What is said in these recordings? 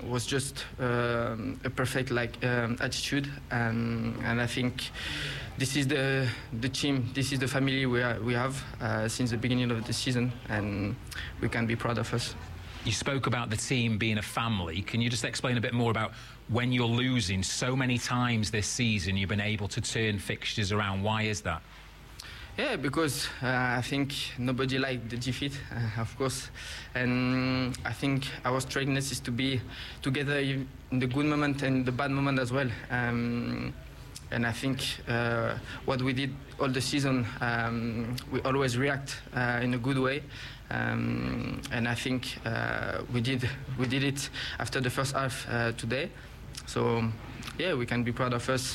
was just a perfect attitude, and I think this is the team, this is the family we have since the beginning of the season, and we can be proud of us. You spoke about the team being a family. Can you just explain a bit more about when you're losing so many times this season, you've been able to turn fixtures around? Why is that? Yeah, because I think nobody liked the defeat, of course. And I think our strengthness is to be together in the good moment and the bad moment as well. And I think what we did all the season, we always react in a good way. And I think we did it after the first half today. So yeah, we can be proud of us.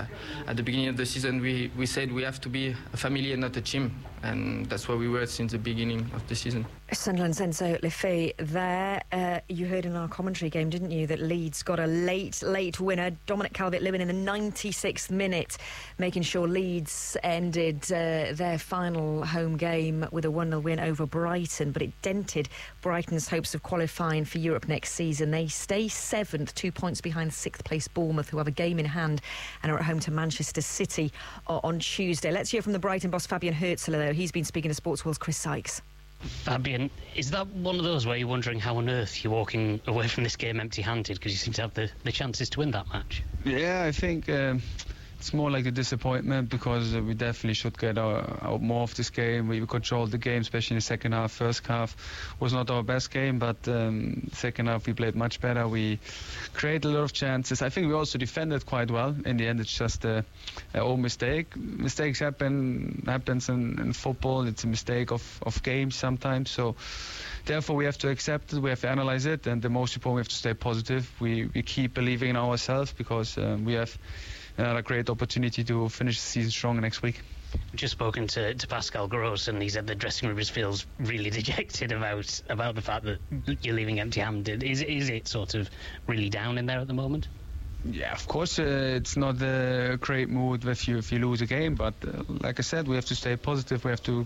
At the beginning of the season, we said we have to be a family and not a team, and that's what we were since the beginning of the season. Sunderland's Enzo Le Fée there. You heard in our commentary game, didn't you, that Leeds got a late winner. Dominic Calvert-Lewin in the 96th minute, making sure Leeds ended their final home game with a 1-0 win over Brighton, but it dented Brighton's hopes of qualifying for Europe next season. They stay 7th, 2 points behind 6th place Bournemouth, who have a game in hand and are at home to Manchester City on Tuesday. Let's hear from the Brighton boss Fabian Hürzeler, though. He's been speaking to Sportsworld's Chris Sykes. Fabian, is that one of those where you're wondering how on earth you're walking away from this game empty-handed, because you seem to have the chances to win that match? Yeah, I think it's more like a disappointment, because we definitely should get out more of this game. We controlled the game, especially in the second half. First half was not our best game, but second half we played much better. We created a lot of chances. I think we also defended quite well. In the end, it's just an old mistake. Mistakes happens in football. It's a mistake of games sometimes. So therefore we have to accept it, we have to analyze it, and the most important, we have to stay positive. We keep believing in ourselves, because we have another great opportunity to finish the season strong next week. I've just spoken to Pascal Gross, and he said the dressing room feels really dejected about the fact that you're leaving empty-handed. Is it sort of really down in there at the moment? Yeah, of course, it's not a great mood if you lose a game, but like I said, we have to stay positive. We have to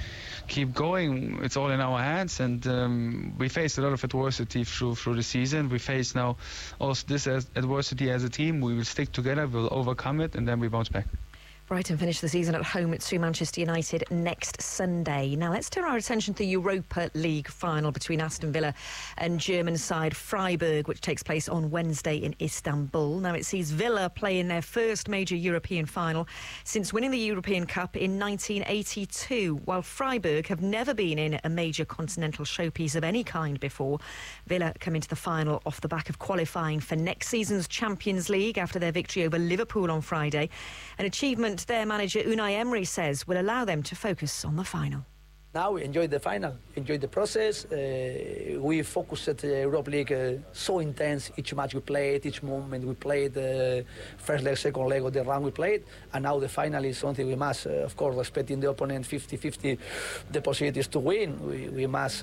keep going. It's all in our hands, and we faced a lot of adversity through the season. We face now also this adversity as a team. We will stick together, we'll overcome it, and then we bounce back. Brighton finish the season at home to Manchester United next Sunday. Now let's turn our attention to the Europa League final between Aston Villa and German side Freiburg, which takes place on Wednesday in Istanbul. Now it sees Villa play in their first major European final since winning the European Cup in 1982, while Freiburg have never been in a major continental showpiece of any kind before. Villa come into the final off the back of qualifying for next season's Champions League after their victory over Liverpool on Friday, an achievement their manager Unai Emery says will allow them to focus on the final. Now we enjoy the final, enjoy the process. We focused at the Europa League so intense. Each match we played, each moment we played, first leg, second leg of the round we played. And now the final is something we must, of course, respecting the opponent 50-50, the possibilities to win. We must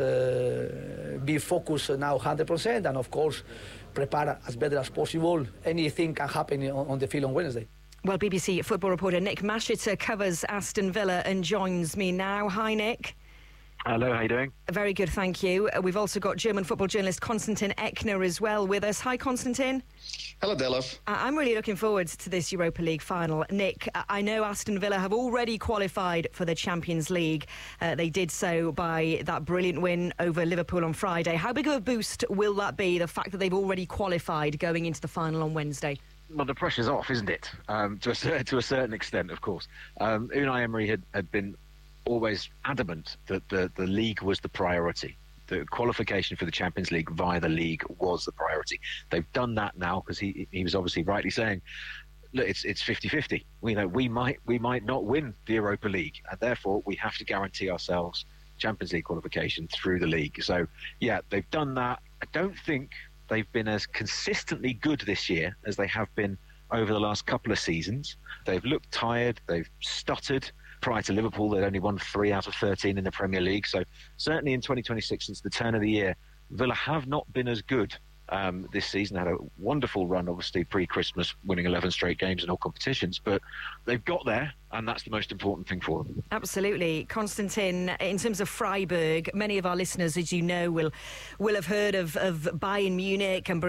be focused now 100%, and of course prepare as better as possible. Anything can happen on the field on Wednesday. Well, BBC football reporter Nick Mashiter covers Aston Villa and joins me now. Hi, Nick. Hello, how you doing? Very good, thank you. We've also got German football journalist Konstantin Eckner as well with us. Hi, Konstantin. Hello, Delov. I'm really looking forward to this Europa League final. Nick, I know Aston Villa have already qualified for the Champions League. They did so by that brilliant win over Liverpool on Friday. How big of a boost will that be, the fact that they've already qualified going into the final on Wednesday? Well, the pressure's off, isn't it? To a certain extent, of course. Unai Emery had been always adamant that the league was the priority. The qualification for the Champions League via the league was the priority. They've done that now, because he was obviously rightly saying, look, it's 50-50. We might not win the Europa League, and therefore we have to guarantee ourselves Champions League qualification through the league. So, yeah, they've done that. I don't think they've been as consistently good this year as they have been over the last couple of seasons. They've looked tired, they've stuttered. Prior to Liverpool, they'd only won 3 out of 13 in the Premier League. So certainly in 2026, since the turn of the year, Villa have not been as good this season. Had a wonderful run, obviously, pre-Christmas, winning 11 straight games in all competitions. But they've got there, and that's the most important thing for them. Absolutely. Konstantin, in terms of Freiburg, many of our listeners, as you know, will have heard of Bayern Munich and